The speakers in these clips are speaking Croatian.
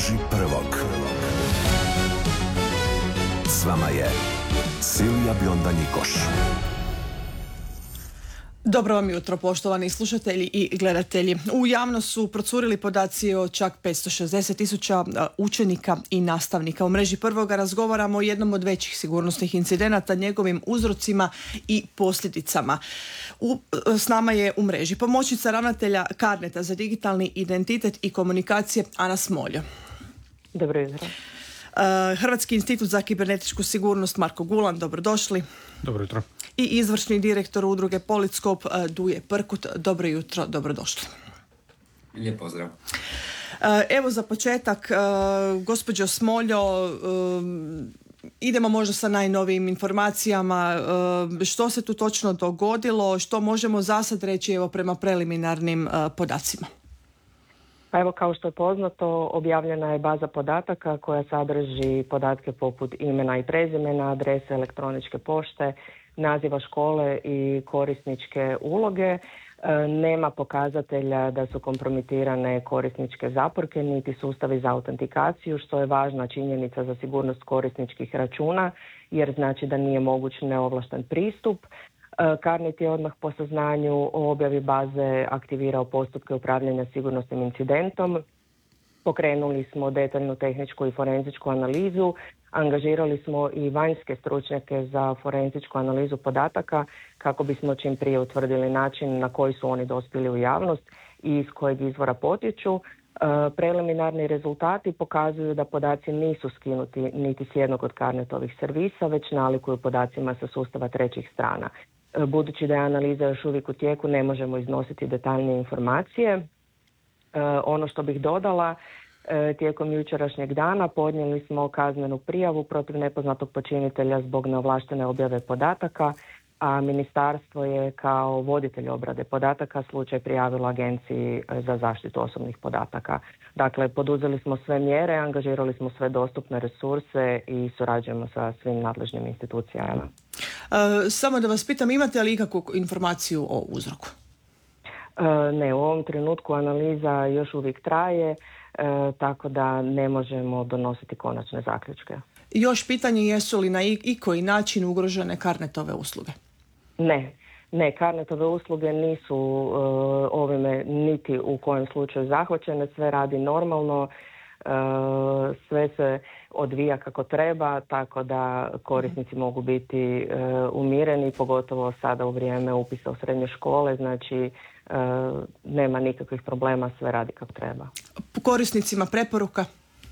mreži prvog. S vama je Silvija Bionda Njikoš. Dobro vam jutro, poštovani slušatelji i gledatelji. U javnost su procurili podaci o čak 560.000 učenika i nastavnika. U mreži prvoga razgovaramo o jednom od većih sigurnosnih incidenata, njegovim uzrocima i posljedicama. S nama je u mreži pomoćnica ravnatelja Carneta za digitalni identitet i komunikacije Ana Smoljo. Dobro jutro. Hrvatski institut za kibernetičku sigurnost Marko Gulan, dobrodošli. Dobro jutro. I izvršni direktor udruge Politskop Duje Prkut, dobro jutro, dobrodošli. Lijep pozdrav. Evo za početak, gospođo Smoljo, idemo možda sa najnovijim informacijama. Što se tu točno dogodilo, što možemo za sad reći evo prema preliminarnim podacima? Pa evo, kao što je poznato, objavljena je baza podataka koja sadrži podatke poput imena i prezimena, adrese elektroničke pošte, naziva škole i korisničke uloge. Nema pokazatelja da su kompromitirane korisničke zaporke niti sustavi za autentikaciju, što je važna činjenica za sigurnost korisničkih računa, jer znači da nije moguć neovlašten pristup. Carnet je odmah po saznanju o objavi baze aktivirao postupke upravljanja sigurnosnim incidentom. Pokrenuli smo detaljnu tehničku i forenzičku analizu, angažirali smo i vanjske stručnjake za forenzičku analizu podataka kako bismo čim prije utvrdili način na koji su oni dospjeli u javnost i iz kojeg izvora potječu. Preliminarni rezultati pokazuju da podaci nisu skinuti niti s jednog od Carnetovih servisa, već nalikuju podacima sa sustava trećih strana. Budući da je analiza još uvijek u tijeku, ne možemo iznositi detaljnije informacije. Ono što bih dodala, tijekom jučerašnjeg dana podnijeli smo kaznenu prijavu protiv nepoznatog počinitelja zbog neovlaštene objave podataka, a ministarstvo je kao voditelj obrade podataka slučaj prijavilo Agenciji za zaštitu osobnih podataka. Dakle, poduzeli smo sve mjere, angažirali smo sve dostupne resurse i surađujemo sa svim nadležnim institucijama. Samo da vas pitam, imate li ikakvu informaciju o uzroku? Ne, u ovom trenutku analiza još uvijek traje, tako da ne možemo donositi konačne zaključke. Još pitanje, jesu li na koji način ugrožene Carnetove usluge? Ne, Carnetove usluge nisu ovime niti u kojem slučaju zahvaćene, sve radi normalno, sve se odvija kako treba, tako da korisnici mogu biti umireni, pogotovo sada u vrijeme upisa u srednje škole, znači nema nikakvih problema, sve radi kako treba. Korisnicima preporuka?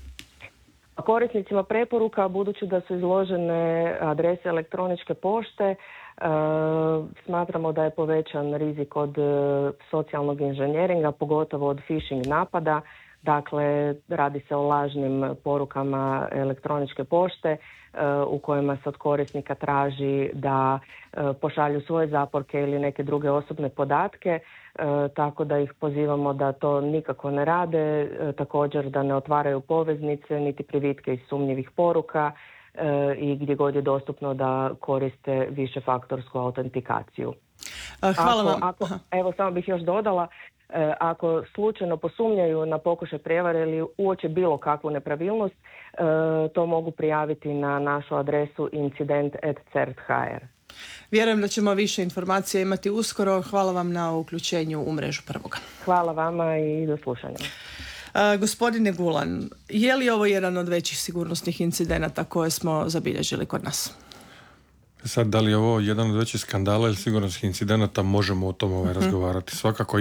Korisnicima preporuka, budući da su izložene adrese elektroničke pošte, smatramo da je povećan rizik od socijalnog inženjeringa, pogotovo od phishing napada. Dakle, radi se o lažnim porukama elektroničke pošte u kojima se od korisnika traži da pošalju svoje zaporke ili neke druge osobne podatke, tako da ih pozivamo da to nikako ne rade, također da ne otvaraju poveznice niti privitke iz sumnjivih poruka i gdje god je dostupno da koriste višefaktorsku autentikaciju. Hvala vam. Evo, samo bih još dodala, ako slučajno posumnjaju na pokušaj prijevare ili uoče bilo kakvu nepravilnost, to mogu prijaviti na našu adresu incident@cert.hr. Vjerujem da ćemo više informacija imati uskoro. Hvala vam na uključenju u mrežu prvoga. Hvala vama i do slušanja. Gospodine Gulan, je li ovo jedan od većih sigurnosnih incidenata koje smo zabilježili kod nas? Sad, da li je ovo jedan od većih skandala ili sigurnosnih incidenata, možemo o tom razgovarati. Svakako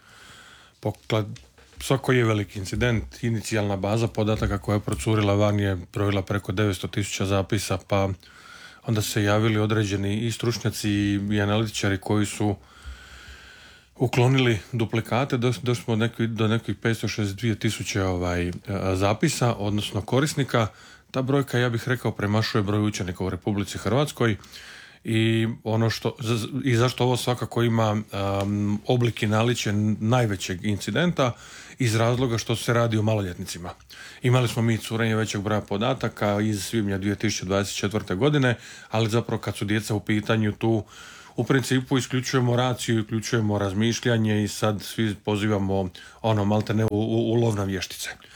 je veliki incident. Inicijalna baza podataka koja je procurila van je brojila preko 900.000 zapisa, pa onda se javili određeni i stručnjaci i analitičari koji su uklonili duplikate, došli smo do nekih 562.000 zapisa, odnosno korisnika. Ta brojka, ja bih rekao, premašuje broj učenika u Republici Hrvatskoj i zašto ovo svakako ima oblik i naličje najvećeg incidenta, iz razloga što se radi o maloljetnicima. Imali smo mi curenje većeg broja podataka iz svibnja 2024. godine, ali zapravo kad su djeca u pitanju, tu u principu isključujemo raciju, isključujemo razmišljanje i sad svi pozivamo maltene u lov na vještice.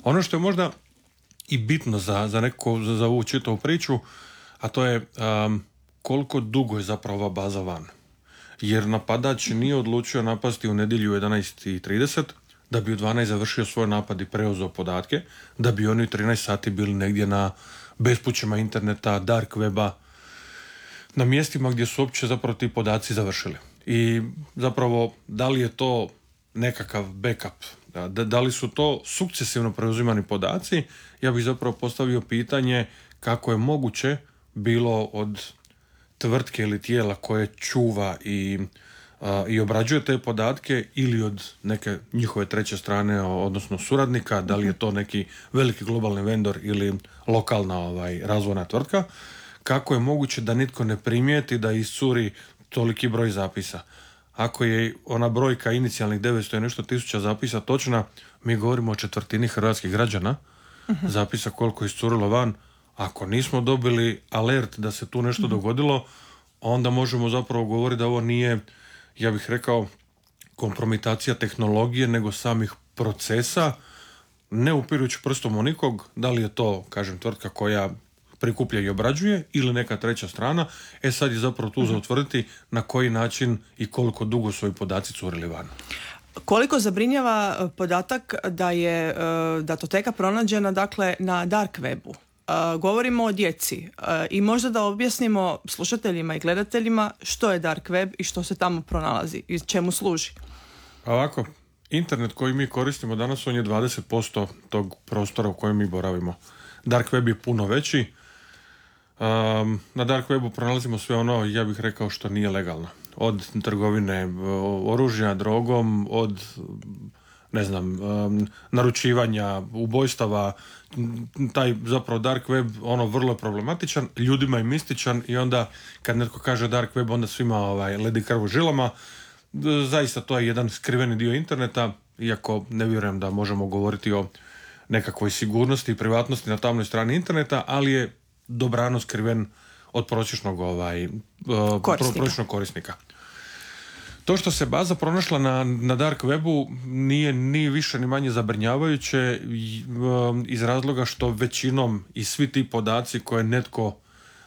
Ono što je možda i bitno za ovu čitavu priču, a to je koliko dugo je zapravo ova baza van. Jer napadač nije odlučio napasti u nedjelju 11:30, da bi u 12 završio svoj napad i preuzeo podatke, da bi oni u 13 sati bili negdje na bespućima interneta, dark weba, na mjestima gdje su uopće zapravo ti podaci završili. I zapravo, da li je to nekakav backup, da li su to sukcesivno preuzimani podaci, ja bih zapravo postavio pitanje kako je moguće bilo od tvrtke ili tijela koje čuva i obrađuje te podatke ili od neke njihove treće strane, odnosno suradnika, da li je to neki veliki globalni vendor ili lokalna razvojna tvrtka, kako je moguće da nitko ne primijeti da iscuri toliki broj zapisa. Ako je ona brojka inicijalnih 900 i nešto tisuća zapisa točna, mi govorimo o četvrtini hrvatskih građana zapisa koliko je iscurilo van. Ako nismo dobili alert da se tu nešto dogodilo, onda možemo zapravo govoriti da ovo nije, ja bih rekao, kompromitacija tehnologije, nego samih procesa, ne upirujući prstom u nikog, da li je to, kažem, tvrtka koja prikuplja i obrađuje ili neka treća strana. Sad je zapravo tu za utvrditi na koji način i koliko dugo su ovi podaci curili van. Koliko zabrinjava podatak da je datoteka pronađena, dakle, na dark webu? Govorimo o djeci i možda da objasnimo slušateljima i gledateljima što je dark web i što se tamo pronalazi i čemu služi. Ovako, internet koji mi koristimo danas, on je 20% tog prostora u kojem mi boravimo. Dark web je puno veći. Na dark webu pronalazimo sve ono, ja bih rekao, što nije legalno. Od trgovine oružja, drogom, od naručivanja, ubojstava. Taj zapravo dark web, vrlo je problematičan, ljudima je mističan i onda kad netko kaže dark web, onda svima ledi krv u žilama. Zaista to je jedan skriveni dio interneta, iako ne vjerujem da možemo govoriti o nekakvoj sigurnosti i privatnosti na tamnoj strani interneta, ali je dobrano skriven od prosječnog korisnika. To što se baza pronašla na dark webu nije ni više ni manje zabrinjavajuće iz razloga što većinom i svi ti podaci koje netko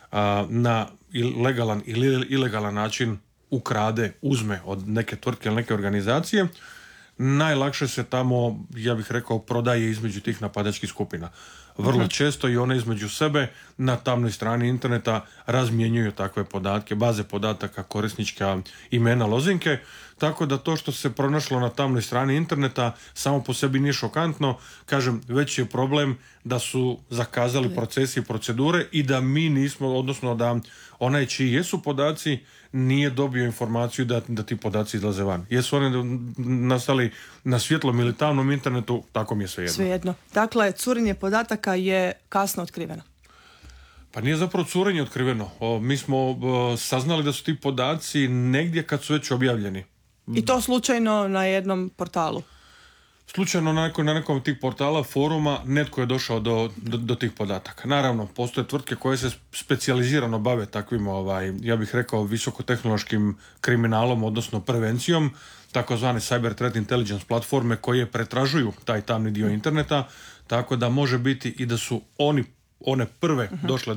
na legalan ili ilegalan način ukrade, uzme od neke tvrtke ili neke organizacije, najlakše se tamo, ja bih rekao, prodaje između tih napadačkih skupina. Vrlo često i one između sebe na tamnoj strani interneta razmjenjuju takve podatke, baze podataka, korisnička imena, lozinke, tako da to što se pronašlo na tamnoj strani interneta samo po sebi nije šokantno. Kažem, veći je problem da su zakazali procesi i procedure i da mi nismo, odnosno da onaj čiji jesu podaci nije dobio informaciju da ti podaci izlaze van. Jesu oni nastali na svjetlom ili tamnom internetu, tako mi je svejedno. Svejedno. Dakle, curenje podataka je kasno otkriveno. Pa nije zapravo curenje otkriveno. Mi smo saznali da su ti podaci negdje kad su već objavljeni. I to slučajno na jednom portalu? Slučajno na nekom od tih portala, foruma, netko je došao do tih podataka. Naravno, postoje tvrtke koje se specijalizirano bave takvim, ja bih rekao, visokotehnološkim kriminalom, odnosno prevencijom, takozvane cyber threat intelligence platforme koje pretražuju taj tamni dio interneta, tako da može biti i da su one prve došle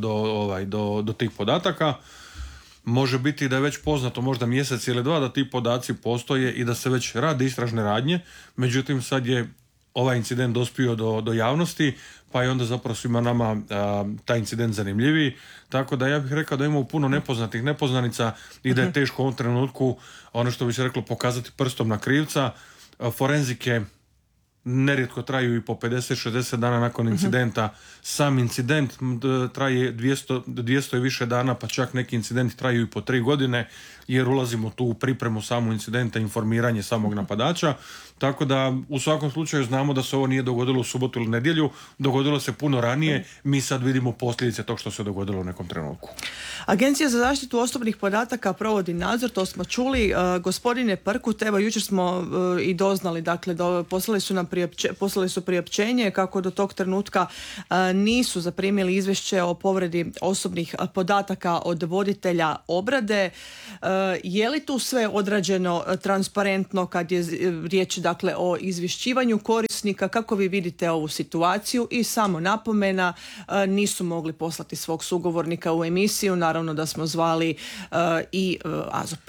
do tih podataka. Može biti da je već poznato možda mjesec ili dva da ti podaci postoje i da se već rade istražne radnje, međutim sad je ovaj incident dospio do javnosti, pa je onda zapravo svima nama taj incident zanimljiviji, tako da ja bih rekao da imamo puno nepoznatih nepoznanica i da je teško u ovom trenutku, ono što bi se reklo, pokazati prstom na krivca. Forenzike nerijetko traju i po 50-60 dana nakon incidenta. Sam incident traje 200 i više dana, pa čak neki incidenti traju i po 3 godine, jer ulazimo tu u pripremu samog incidenta, informiranje samog napadača. Tako da u svakom slučaju znamo da se ovo nije dogodilo u subotu ili nedjelju, dogodilo se puno ranije, mi sad vidimo posljedice tog što se dogodilo u nekom trenutku. Agencija za zaštitu osobnih podataka provodi nadzor, to smo čuli. Gospodine Prkut, evo jučer smo i doznali, dakle poslali su nam poslali su priopćenje kako do tog trenutka nisu zaprimili izvješće o povredi osobnih podataka od voditelja obrade. Je li tu sve odrađeno transparentno kad je riječ dakle o izvješćivanju korisnika? Kako vi vidite ovu situaciju? I samo napomena, nisu mogli poslati svog sugovornika u emisiju, naravno da smo zvali i AZOP.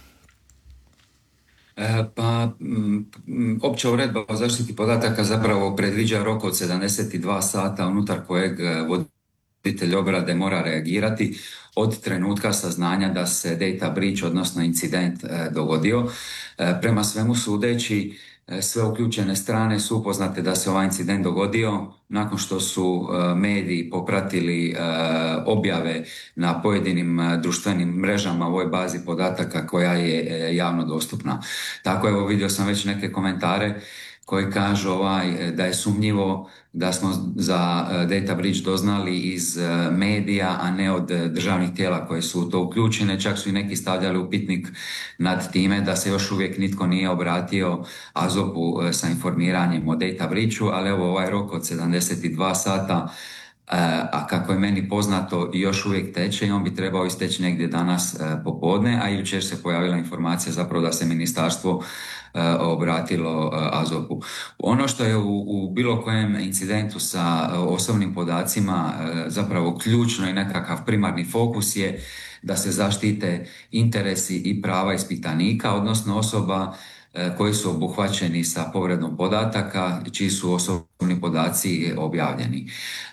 Opća uredba o zaštiti podataka zapravo predviđa rok od 72 sata unutar kojeg voditelj obrade mora reagirati od trenutka saznanja da se data breach, odnosno incident, dogodio. Prema svemu sudeći, sve uključene strane su upoznate da se ovaj incident dogodio nakon što su mediji popratili objave na pojedinim društvenim mrežama u ovoj bazi podataka koja je javno dostupna. Tako evo vidio sam već neke komentare koji kažu da je sumnjivo da smo za data breach doznali iz medija, a ne od državnih tijela koje su u to uključene. Čak su i neki stavljali upitnik nad time da se još uvijek nitko nije obratio AZOP-u sa informiranjem o data breachu, ali evo ovaj rok od 72 sata, a kako je meni poznato, još uvijek teče i on bi trebao isteći negdje danas popodne, a jučer se pojavila informacija zapravo da se ministarstvo obratilo AZOP-u. Ono što je u bilo kojem incidentu sa osobnim podacima zapravo ključno i nekakav primarni fokus je da se zaštite interesi i prava ispitanika, odnosno osoba koji su obuhvaćeni sa povredom podataka, čiji su osobni podaci objavljeni.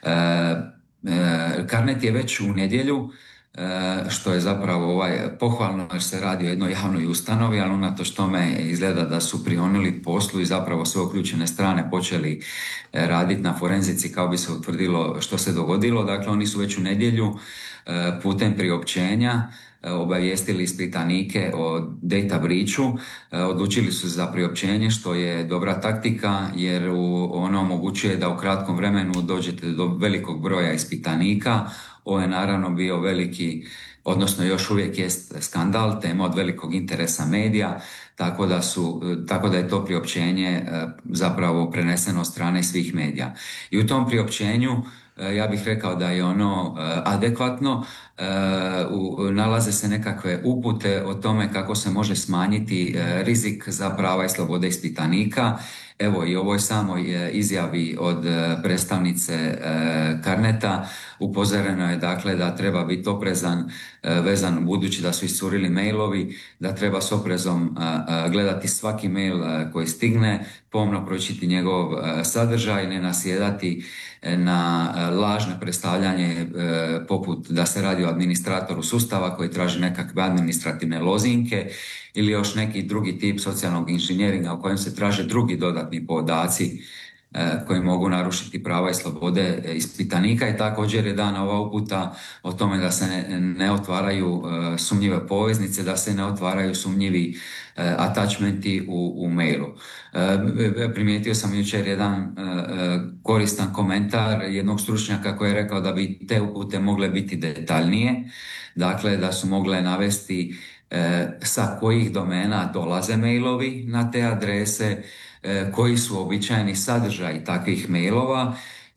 Carnet je već u nedjelju, što je zapravo pohvalno jer se radi o jednoj javnoj ustanovi, ali unatoč tome izgleda da su prionuli poslu i zapravo sve uključene strane počeli raditi na forenzici kao bi se utvrdilo što se dogodilo. Dakle, oni su već u nedjelju putem priopćenja obavijestili ispitanike o data breachu, odlučili su za priopćenje što je dobra taktika jer ono omogućuje da u kratkom vremenu dođete do velikog broja ispitanika. Ovo je naravno bio veliki, odnosno još uvijek jest skandal, tema od velikog interesa medija, tako da je to priopćenje zapravo preneseno od strane svih medija. I u tom priopćenju ja bih rekao da je ono adekvatno, nalaze se nekakve upute o tome kako se može smanjiti rizik za prava i slobode ispitanika. Evo i ovoj samoj izjavi od predstavnice Carneta upozoreno je dakle da treba biti oprezan vezan budući da su iscurili mailovi, da treba s oprezom gledati svaki mail koji stigne, pomno pročitati njegov sadržaj, ne nasjedati na lažno predstavljanje poput da se radi o administratoru sustava koji traži nekakve administrativne lozinke ili još neki drugi tip socijalnog inženjeringa u kojem se traže drugi dodatni podaci koji mogu narušiti prava i slobode ispitanika. I također je dana ova uputa o tome da se ne otvaraju sumnjive poveznice, da se ne otvaraju sumnjivi attachmenti u mailu. Primijetio sam jučer jedan koristan komentar jednog stručnjaka koji je rekao da bi te upute mogle biti detaljnije, dakle da su mogle navesti sa kojih domena dolaze mailovi na te adrese, koji su običajni sadržaji takvih mailova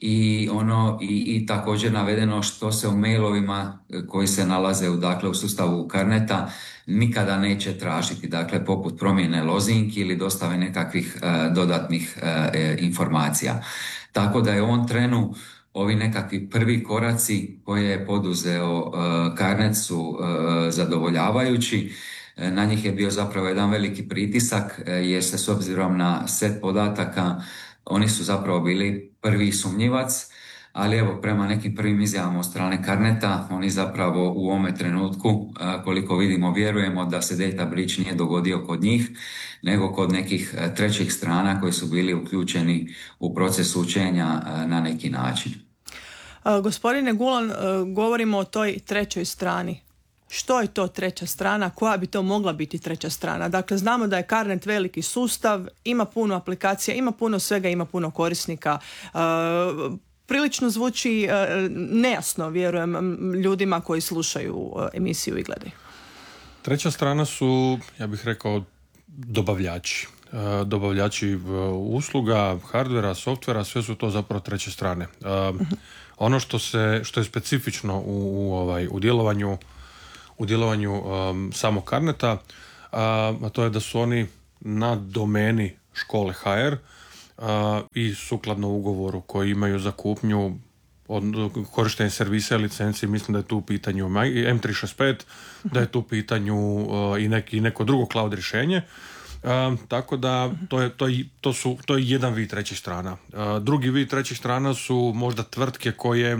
i također navedeno što se u mailovima koji se nalaze u sustavu Carneta nikada neće tražiti, dakle poput promjene lozinki ili dostave nekakvih dodatnih informacija. Tako da je u ovom trenu ovi nekakvi prvi koraci koje je poduzeo Carnet su zadovoljavajući. Na njih je bio zapravo jedan veliki pritisak jer se s obzirom na set podataka oni su zapravo bili prvi sumnjivac, ali evo prema nekim prvim izjavama od strane Carneta oni zapravo u ovome trenutku koliko vidimo vjerujemo da se data breach nije dogodio kod njih nego kod nekih trećih strana koji su bili uključeni u proces učenja na neki način. Gospodine Gulan, govorimo o toj trećoj strani. Što je to treća strana? Koja bi to mogla biti treća strana? Dakle, znamo da je Carnet veliki sustav, ima puno aplikacija, ima puno svega, ima puno korisnika. Prilično zvuči nejasno, vjerujem, ljudima koji slušaju emisiju i gledaju. Treća strana su, ja bih rekao, dobavljači. dobavljači usluga, hardvera, softvera, sve su to zapravo treće strane. Ono što je specifično u djelovanju samog Carneta, a to je da su oni na domeni škole HR i sukladno ugovoru koji imaju za kupnju korištenje servisa i licenci, mislim da je tu u pitanju M365, da je tu u pitanju i neko drugo cloud rješenje. Tako da to je jedan vid trećih strana. Drugi vid trećih strana su možda tvrtke koje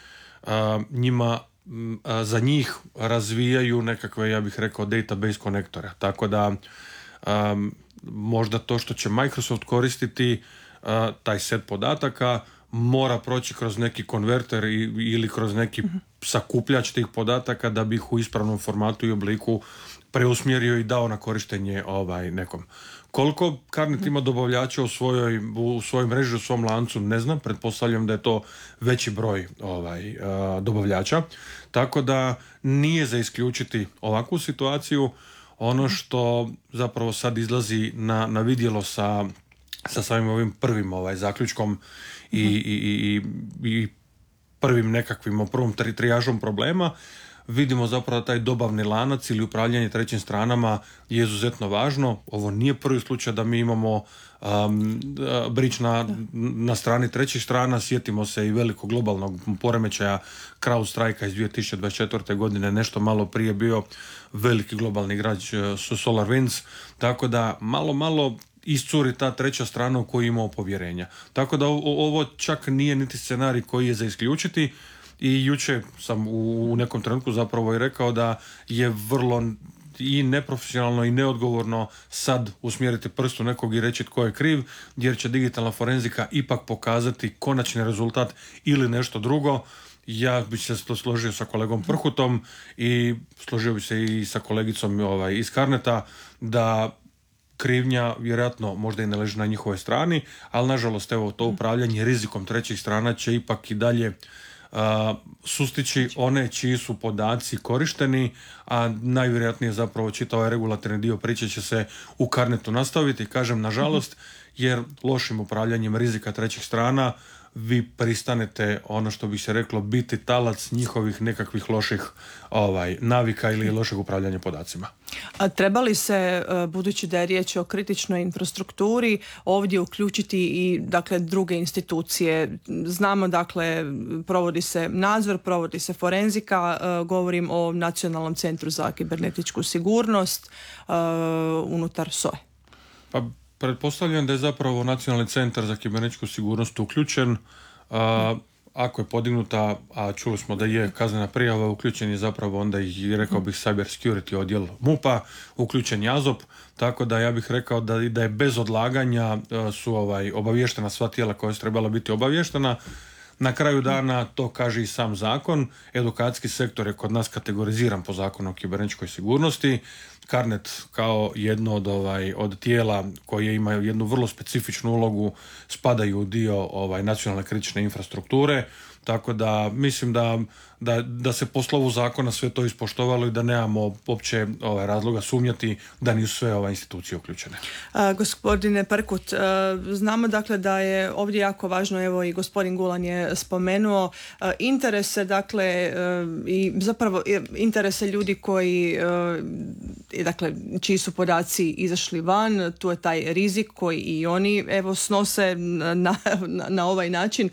za njih razvijaju nekakve, ja bih rekao, database konektore. Tako da možda to što će Microsoft koristiti taj set podataka mora proći kroz neki konverter ili kroz neki sakupljač tih podataka da bi ih u ispravnom formatu i obliku preusmjerio i dao na korištenje nekom. Koliko Carnet ima dobavljača u svojoj mreži, u svom lancu, ne znam, pretpostavljam da je to veći broj dobavljača, tako da nije za isključiti ovakvu situaciju. Ono što zapravo sad izlazi na vidjelo sa samim ovim prvim zaključkom i prvim nekakvim prvom trijažom problema, vidimo zapravo da taj dobavni lanac ili upravljanje trećim stranama je izuzetno važno. Ovo nije prvi slučaj da mi imamo brič na strani trećih strana. Sjetimo se i velikog globalnog poremećaja CrowdStrike iz 2024. godine, nešto malo prije bio veliki globalni igrač SolarWinds, tako da malo iscuri ta treća strana u koju imamo povjerenja. Tako da ovo čak nije niti scenarij koji je za isključiti. I jučer sam u nekom trenutku zapravo i rekao da je vrlo i neprofesionalno i neodgovorno sad usmjeriti prst u nekog i reći tko je kriv, jer će digitalna forenzika ipak pokazati konačni rezultat ili nešto drugo. Ja bih se složio sa kolegom Prhutom i složio bih se i sa kolegicom iz Carneta da krivnja vjerojatno možda i ne leži na njihovoj strani, ali nažalost to upravljanje rizikom trećih strana će ipak i dalje sustići one čiji su podaci korišteni, a najvjerojatnije zapravo čitav ovaj regulatorni dio priče će se u Carnetu nastaviti, kažem nažalost, jer lošim upravljanjem rizika trećih strana vi pristanete, ono što bi se reklo, biti talac njihovih nekakvih loših navika ili lošeg upravljanja podacima. A treba li se, budući da je riječ o kritičnoj infrastrukturi, ovdje uključiti i druge institucije? Znamo, provodi se nadzor, provodi se forenzika, govorim o Nacionalnom centru za kibernetičku sigurnost unutar SOA-e. Pa pretpostavljam da je zapravo Nacionalni centar za kibernetičku sigurnost uključen. Ako je podignuta, a čuli smo da je kaznena prijava, uključen je zapravo onda i rekao bih cyber security odjel MUP-a, uključen je AZOP, tako da ja bih rekao da je bez odlaganja su obavještena sva tijela koja su trebala biti obavještena. Na kraju dana to kaže i sam zakon. Edukacijski sektor je kod nas kategoriziran po zakonu o kibernetičkoj sigurnosti. Carnet kao jedno od tijela koje imaju jednu vrlo specifičnu ulogu spadaju u dio nacionalne kritične infrastrukture, tako da mislim da se po slovu zakona sve to ispoštovalo i da nemamo uopće razloga sumnjati da nisu sve institucije uključene. Gospodine Prkut, znamo da je ovdje jako važno, evo i gospodin Gulan je spomenuo, interese i zapravo interese ljudi koji čiji su podaci izašli van, tu je taj rizik koji i oni snose na ovaj način.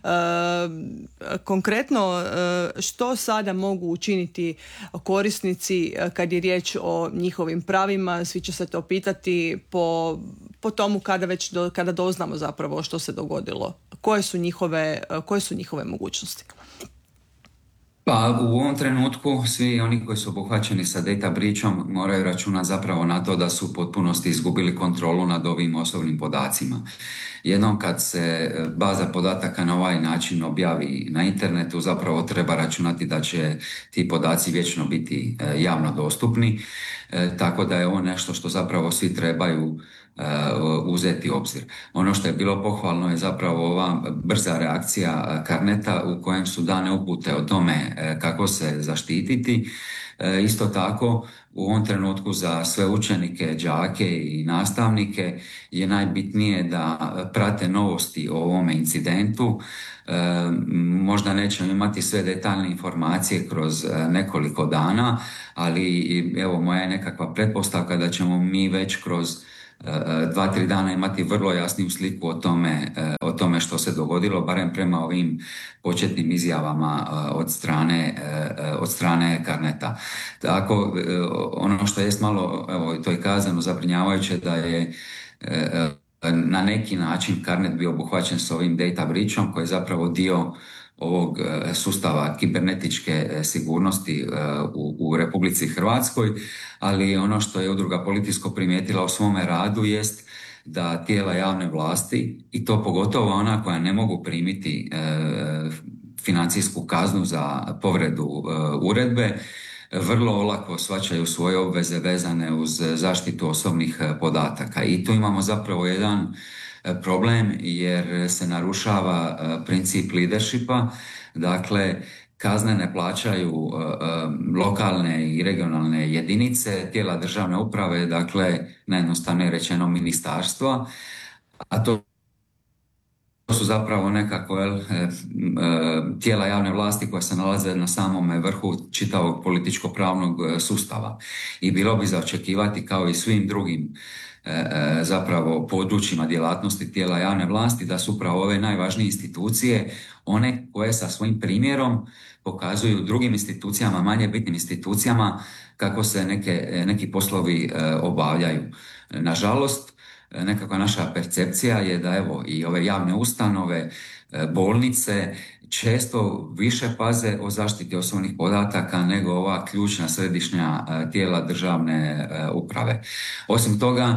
Konkretno, što sada mogu učiniti korisnici kad je riječ o njihovim pravima? Svi će se to pitati po tomu kada doznamo zapravo što se dogodilo. Koje su njihove mogućnosti? Pa u ovom trenutku svi oni koji su obuhvaćeni sa data breachom moraju računati zapravo na to da su u potpunosti izgubili kontrolu nad ovim osobnim podacima. Jednom kad se baza podataka na ovaj način objavi na internetu, zapravo treba računati da će ti podaci vječno biti javno dostupni, tako da je ovo nešto što zapravo svi trebaju uzeti u obzir. Ono što je bilo pohvalno je zapravo ova brza reakcija Carneta u kojem su dane upute o tome kako se zaštititi. Isto tako, u ovom trenutku za sve učenike, đake i nastavnike je najbitnije da prate novosti o ovome incidentu. Možda nećemo imati sve detaljne informacije kroz nekoliko dana, ali evo moja je nekakva pretpostavka da ćemo mi već kroz 2-3 dana imati vrlo jasniju sliku o tome što se dogodilo, barem prema ovim početnim izjavama od strane Carneta. Tako, ono što je malo, evo to je kazano, zabrinjavajuće da je na neki način Carnet bio obuhvaćen s ovim data breachom koji je zapravo dio ovog sustava kibernetičke sigurnosti u Republici Hrvatskoj, ali ono što je udruga Politico primijetila u svome radu jest da tijela javne vlasti, i to pogotovo ona koja ne mogu primiti financijsku kaznu za povredu uredbe, vrlo olako shvaćaju svoje obveze vezane uz zaštitu osobnih podataka. I tu imamo zapravo jedan problem jer se narušava princip leadershipa, dakle kazne ne plaćaju lokalne i regionalne jedinice, tijela državne uprave, dakle najjednostavnije rečeno ministarstva, a to su zapravo nekako tijela javne vlasti koja se nalaze na samome vrhu čitavog političko-pravnog sustava. I bilo bi za očekivati kao i svim drugim zapravo područjima djelatnosti tijela javne vlasti da su upravo ove najvažnije institucije one koje sa svojim primjerom pokazuju drugim institucijama, manje bitnim institucijama kako se neki poslovi obavljaju. Nažalost, nekakva naša percepcija je da evo i ove javne ustanove, bolnice često više paze o zaštiti osobnih podataka nego ova ključna središnja tijela državne uprave. Osim toga,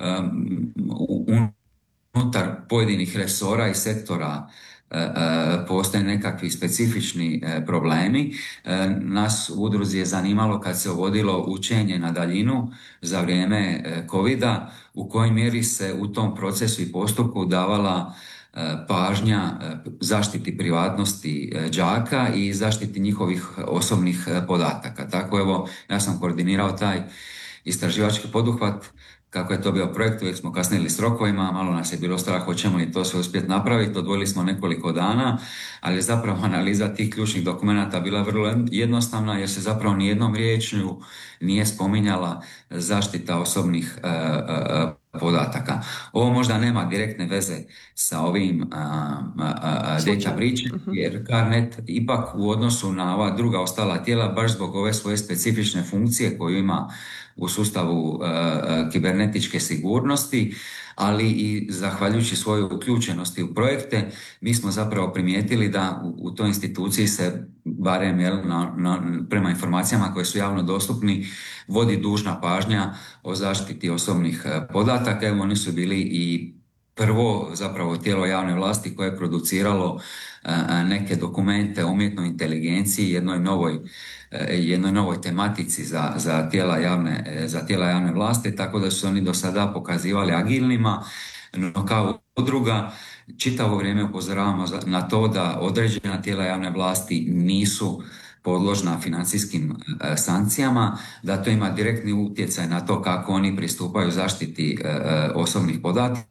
unutar pojedinih resora i sektora postoje nekakvi specifični problemi. Nas u udruzi je zanimalo kad se uvodilo učenje na daljinu za vrijeme covida, u kojoj mjeri se u tom procesu i postupku davala pažnja zaštiti privatnosti đaka i zaštiti njihovih osobnih podataka. Tako evo, ja sam koordinirao taj istraživački poduhvat. Kako je to bio projekt, uvijek smo kasnili s rokovima, malo nas je bilo strah hoćemo li to sve uspjeti napraviti, odvojili smo nekoliko dana, ali je zapravo analiza tih ključnih dokumenata bila vrlo jednostavna jer se zapravo nijednom riječju nije spominjala zaštita osobnih podataka. Ovo možda nema direktne veze sa ovim data breachem, jer Carnet ipak u odnosu na ova druga ostala tijela, baš zbog ove svoje specifične funkcije koju ima u sustavu kibernetičke sigurnosti, ali i zahvaljujući svojoj uključenosti u projekte, mi smo zapravo primijetili da u toj instituciji se, barem prema informacijama koje su javno dostupni, vodi dužna pažnja o zaštiti osobnih podataka. Evo, oni su bili i prvo zapravo tijelo javne vlasti koje je produciralo neke dokumente o umjetnoj inteligenciji, jednoj novoj tematici za tijela javne vlasti, tako da su oni do sada pokazivali agilnima, no kao udruga čitavo vrijeme upozoravamo na to da određena tijela javne vlasti nisu podložna financijskim sankcijama, da to ima direktni utjecaj na to kako oni pristupaju zaštiti osobnih podataka.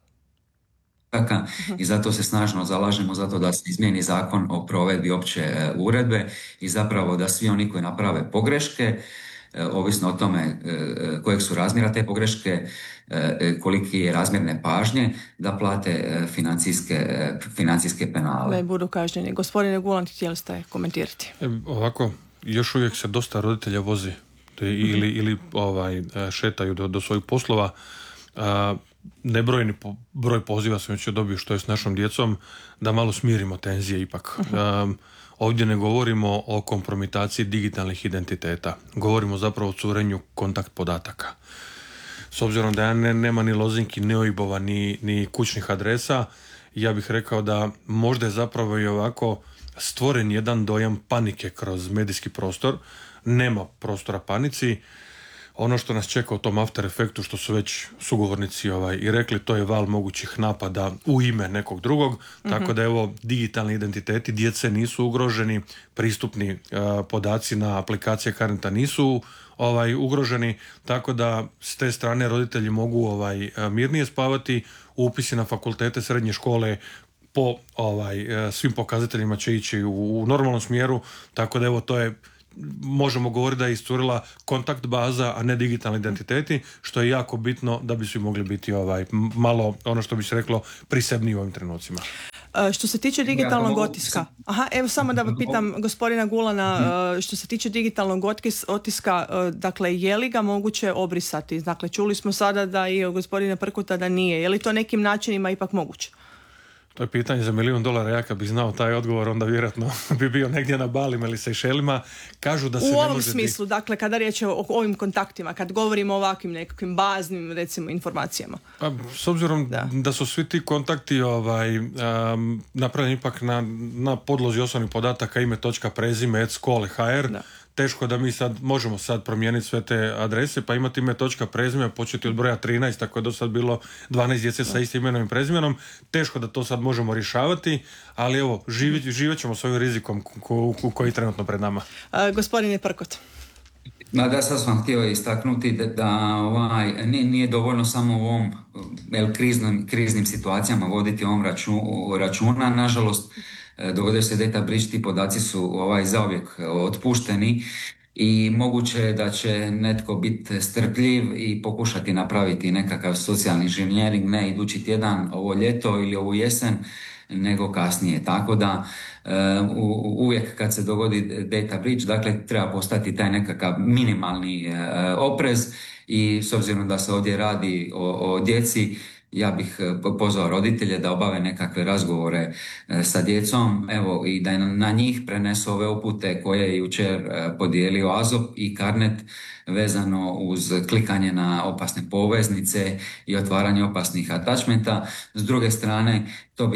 I zato se snažno zalažemo za to da se izmijeni zakon o provedbi opće uredbe i zapravo da svi oni koji naprave pogreške, ovisno o tome kojeg su razmjera te pogreške, koliki je razmjerne pažnje, da plate financijske penale. Ne budu kažnjeni. Gospodine Gulant, htjeli ste komentirati? Ovako, još uvijek se dosta roditelja vozi ili šetaju do svojih poslova. Nebrojni broj poziva sam već dobio što je s našom djecom, da malo smirimo tenzije ipak. Ovdje ne govorimo o kompromitaciji digitalnih identiteta, govorimo zapravo o curenju kontakt podataka. S obzirom da nema ni lozinki, ni OIB-ova, ni kućnih adresa, ja bih rekao da možda je zapravo i ovako stvoren jedan dojam panike kroz medijski prostor. Nema prostora panici. ono što nas čeka u tom after efektu, što su već sugovornici i rekli, to je val mogućih napada u ime nekog drugog, tako da evo, digitalni identiteti djece nisu ugroženi, pristupni podaci na aplikacije Carneta nisu ugroženi, tako da s te strane roditelji mogu mirnije spavati. Upisi na fakultete, srednje škole po svim pokazateljima će ići u normalnom smjeru, tako da evo, to je, možemo govoriti da je iscurila kontakt baza, a ne digitalni identiteti, što je jako bitno da bi svi mogli biti malo, ono što bi se reklo, prisebniji u ovim trenucima. Što se tiče digitalnog otiska, evo samo da pitam gospodina Gulana, što se tiče digitalnog otiska, dakle, je li ga moguće obrisati? Dakle, čuli smo sada da i od gospodina Prkuta da nije. Je li to nekim načinima ipak moguće? To je pitanje za $1 milion. Ja kad bih znao taj odgovor, onda vjerojatno bi bio negdje na Balima ili Sejšelima. Kažu da se u ovom smislu, dakle, kada riječ je o ovim kontaktima, kad govorimo o ovakvim nekakvim baznim, recimo, informacijama. Pa, s obzirom da su svi ti kontakti napravljeni ipak na podlozi osobnih podataka, ime, točka, prezime, @škole.hr, teško da mi možemo promijeniti sve te adrese, pa imati ime, točka, prezime, početi od broja 13, tako je do sad bilo 12 djece sa istim imenom i prezimenom. Teško da to sad možemo rješavati, ali evo, živjet ćemo s ovim rizikom koji je trenutno pred nama. Gospodine Prkot. Da, sad sam htio istaknuti da nije dovoljno samo u ovom kriznim situacijama voditi ovom računa. Nažalost, dogodio se data breach, ti podaci su zauvijek otpušteni i moguće je da će netko biti strpljiv i pokušati napraviti nekakav socijalni inženjering, ne idući tjedan, ovo ljeto ili ovu jesen, nego kasnije. Tako da uvijek kad se dogodi data breach, dakle, treba postati taj nekakav minimalni oprez i s obzirom da se ovdje radi o djeci, ja bih pozvao roditelje da obave nekakve razgovore sa djecom, evo, i da na njih prenesu ove upute koje je jučer podijelio AZOP i Carnet vezano uz klikanje na opasne poveznice i otvaranje opasnih attachmenta. S druge strane, to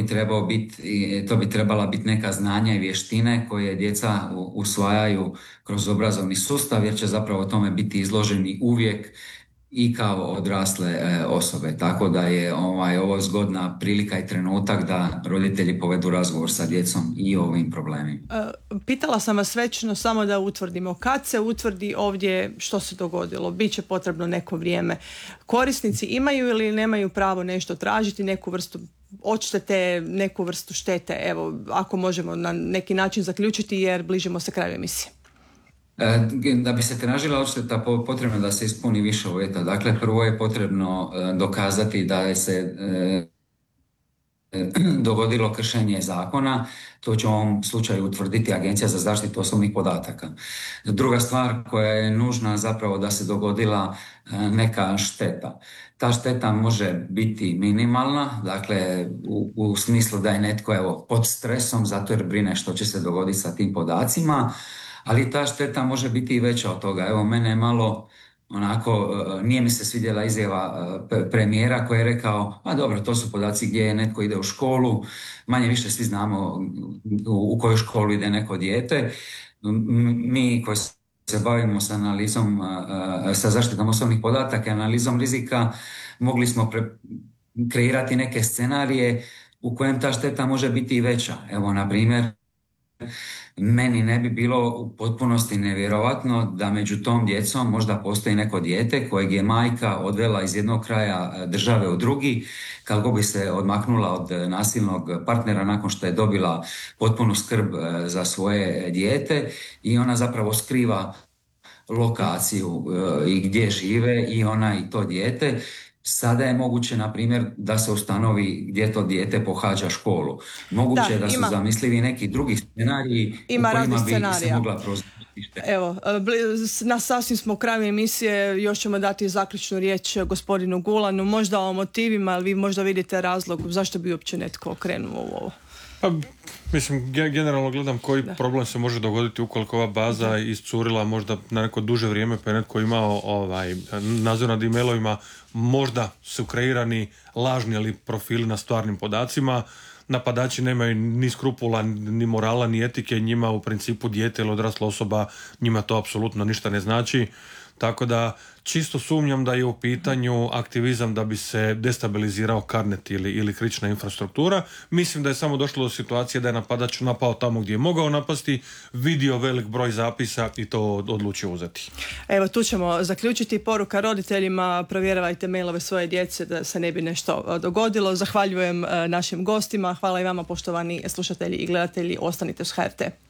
bi trebala biti neka znanja i vještine koje djeca usvajaju kroz obrazovni sustav, jer će zapravo tome biti izloženi uvijek i kao odrasle osobe. Tako da je ovo zgodna prilika i trenutak da roditelji povedu razgovor sa djecom i o ovim problemima. Pitala sam vas večno samo da utvrdimo. Kad se utvrdi ovdje što se dogodilo, bit će potrebno neko vrijeme. Korisnici imaju ili nemaju pravo nešto tražiti, neku vrstu odštete, neku vrstu štete, evo, ako možemo na neki način zaključiti, jer bližimo se kraju emisije. Da bi se tražila odšteta, potrebno je da se ispuni više uvjeta. Dakle, prvo je potrebno dokazati da je se dogodilo kršenje zakona. To će u ovom slučaju utvrditi Agencija za zaštitu osobnih podataka. Druga stvar koja je nužna zapravo da se dogodila neka šteta. Ta šteta može biti minimalna, dakle u smislu da je netko pod stresom zato jer brine što će se dogoditi sa tim podacima, ali ta šteta može biti i veća od toga. Evo, mene je malo nije mi se svidjela izjava premijera koji je rekao, a dobro, to su podaci gdje netko ide u školu, manje više svi znamo u koju školu ide neko dijete. Mi koji se bavimo sa analizom, sa zaštitom osobnih podataka i analizom rizika, mogli smo kreirati neke scenarije u kojem ta šteta može biti i veća. Evo, na primjer, meni ne bi bilo u potpunosti nevjerovatno da među tom djecom možda postoji neko dijete kojeg je majka odvela iz jednog kraja države u drugi, kako bi se odmaknula od nasilnog partnera nakon što je dobila potpunu skrb za svoje dijete i ona zapravo skriva lokaciju i gdje žive i ona i to dijete. Sada je moguće, na primjer, da se ustanovi gdje to dijete pohađa školu. Moguće je da su zamislivi neki drugi scenariji u kojima bi se mogla prozvati. Evo, sasvim smo u kraju emisije, još ćemo dati zaključnu riječ gospodinu Gulanu, možda o motivima, ali vi možda vidite razlog zašto bi uopće netko okrenuo u ovo. Pa, mislim, generalno gledam koji problem se može dogoditi ukoliko ova baza iscurila možda na neko duže vrijeme, pa je netko imao nadzor nad e-mailovima, možda su kreirani lažni ali profili na stvarnim podacima. Napadači nemaju ni skrupula, ni morala, ni etike, njima u principu dijete ili odrasla osoba, njima to apsolutno ništa ne znači. Tako da čisto sumnjam da je u pitanju aktivizam da bi se destabilizirao Carnet ili kritična infrastruktura. Mislim da je samo došlo do situacije da je napadač napao tamo gdje je mogao napasti, vidio velik broj zapisa i to odlučio uzeti. Evo, tu ćemo zaključiti. Poruka roditeljima: provjeravajte mailove svoje djece da se ne bi nešto dogodilo. Zahvaljujem našim gostima. Hvala i vama, poštovani slušatelji i gledatelji. Ostanite uz HRT.